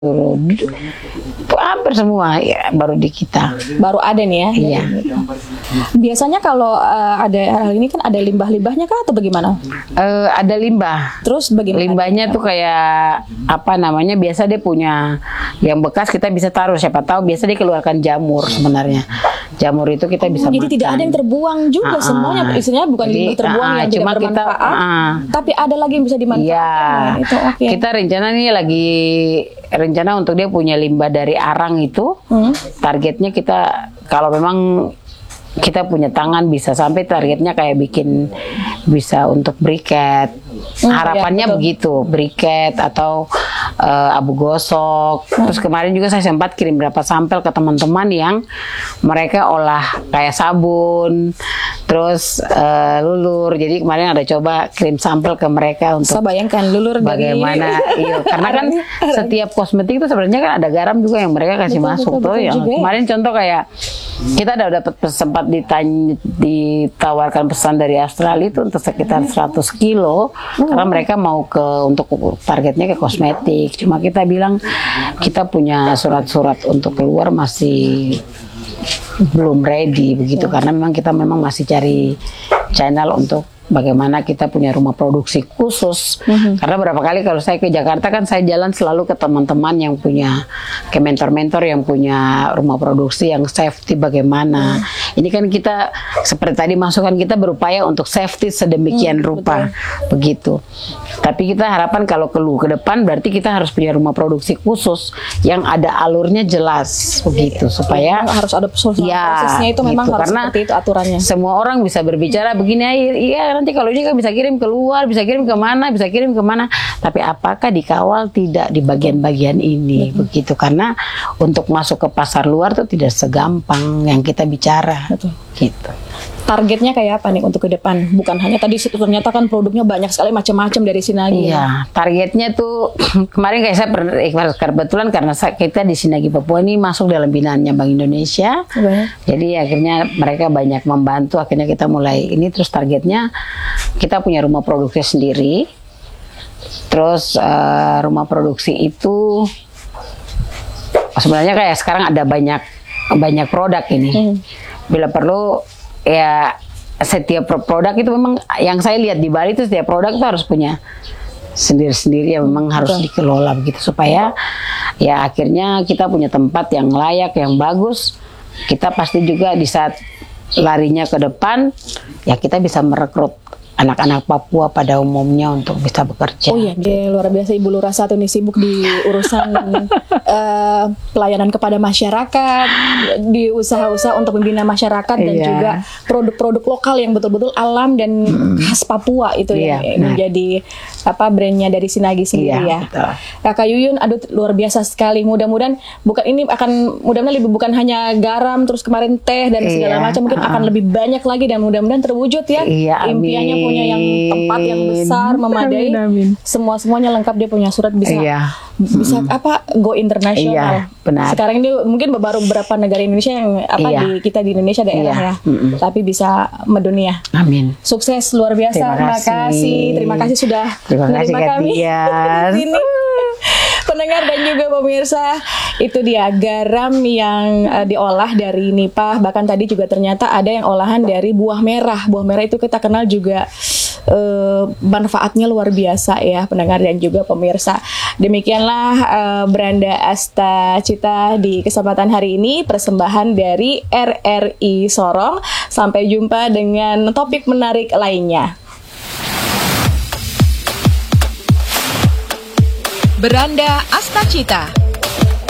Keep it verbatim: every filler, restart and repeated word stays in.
hampir semua ya baru di kita. Baru ada nih ya. Iya. Biasanya kalau uh, ada hal ini kan ada limbah-limbahnya kah atau bagaimana? Uh, ada limbah. Terus bagaimana? Limbahnya tuh kayak apa namanya? Biasa dia punya yang bekas kita bisa taruh. Siapa tahu biasa dia keluarkan jamur sebenarnya. Jamur itu kita bisa oh, jadi makan. tidak ada yang terbuang juga uh-uh. semuanya. Isinya bukan jadi, limbah terbuang uh-uh. yang cuma tidak bermanfaat, kita, uh-uh. tapi ada lagi yang bisa dimanfaatkan. Iya. Itu oke. Okay. Kita rencana nih lagi rencana untuk dia punya limbah dari arang itu. Hmm. Targetnya kita kalau memang kita punya tangan bisa sampai targetnya kayak bikin bisa untuk briket. Hmm, harapannya ya, begitu, briket atau uh, abu gosok. Hmm. Terus kemarin juga saya sempat kirim beberapa sampel ke teman-teman yang mereka olah kayak sabun, terus uh, lulur. Jadi kemarin ada coba kirim sampel ke mereka untuk saya bayangkan lulur bagaimana. Dari... iya, karena kan setiap kosmetik itu sebenarnya kan ada garam juga yang mereka kasih betul, masuk betul, tuh. Betul yang juga. Kemarin contoh kayak kita udah dapat sempat ditanya, ditawarkan pesan dari Australia itu untuk sekitar seratus kilo hmm. karena mereka mau ke untuk targetnya ke kosmetik. Cuma kita bilang kita punya surat-surat untuk keluar masih belum ready begitu hmm. karena memang kita memang masih cari channel untuk bagaimana kita punya rumah produksi khusus. Mm-hmm. Karena berapa kali kalau saya ke Jakarta kan saya jalan selalu ke teman-teman yang punya, ke mentor-mentor yang punya rumah produksi yang safety bagaimana. Mm. Ini kan kita seperti tadi masukan kita berupaya untuk safety sedemikian mm, rupa, betul. Begitu. Tapi kita harapan kalau keluar ke depan berarti kita harus punya rumah produksi khusus yang ada alurnya jelas begitu supaya ya, harus ada proses ya, prosesnya itu memang gitu. Harus Karena seperti itu aturannya. Semua orang bisa berbicara begini, iya nanti kalau ini kan bisa kirim keluar, bisa kirim kemana, bisa kirim kemana. Tapi apakah dikawal tidak di bagian-bagian ini, betul. Begitu. Karena untuk masuk ke pasar luar tuh tidak segampang yang kita bicara, betul. Gitu. Targetnya kayak apa nih untuk ke depan? Bukan hanya tadi ternyata kan produknya banyak sekali macam-macam dari Sinagi. Iya, targetnya tuh kemarin kayak saya pernah kebetulan karena kita di Sinagi Papua ini masuk dalam binaannya Bank Indonesia. Okay. Jadi akhirnya mereka banyak membantu, akhirnya kita mulai ini terus targetnya kita punya rumah produksi sendiri. Terus uh, rumah produksi itu sebenarnya kayak sekarang ada banyak banyak produk ini. Hmm. Bila perlu ya setiap produk itu memang yang saya lihat di Bali itu setiap produk itu harus punya sendiri-sendiri ya memang harus betul. Dikelola begitu supaya ya akhirnya kita punya tempat yang layak yang bagus. Kita pasti juga di saat larinya ke depan ya kita bisa merekrut anak-anak Papua pada umumnya untuk bisa bekerja. Oh iya, dia luar biasa Ibu Lurah satu nih sibuk di urusan uh, pelayanan kepada masyarakat, di usaha-usaha untuk membina masyarakat dan yeah. juga produk-produk lokal yang betul-betul alam dan mm. khas Papua itu yeah, yang menjadi apa brandnya dari Sinagi sendiri yeah, ya. Betul. Kakak Yuyun, aduh luar biasa sekali. Mudah-mudahan bukan ini akan mudah-mudahan lebih bukan hanya garam terus kemarin teh dan segala yeah. macam mungkin uh-uh. akan lebih banyak lagi dan mudah-mudahan terwujud ya. Yeah, impiannya punya yang tempat yang besar memadai, semua semuanya lengkap dia punya surat bisa iya. bisa mm. apa go internasional. Iya, benar. Sekarang ini mungkin baru beberapa negara Indonesia yang apa iya. di kita di Indonesia daerah iya. ya, mm-mm. tapi bisa mendunia. Amin. Sukses luar biasa. Terima kasih. Terima kasih sudah terima kasih kami. Sini. Pendengar dan juga pemirsa, itu dia garam yang uh, diolah dari nipah. Bahkan tadi juga ternyata ada yang olahan dari buah merah. Buah merah itu kita kenal juga uh, manfaatnya luar biasa ya, pendengar dan juga pemirsa. Demikianlah uh, Beranda Asta Cita di kesempatan hari ini, persembahan dari R R I Sorong. Sampai jumpa dengan topik menarik lainnya. Beranda Asta Cita.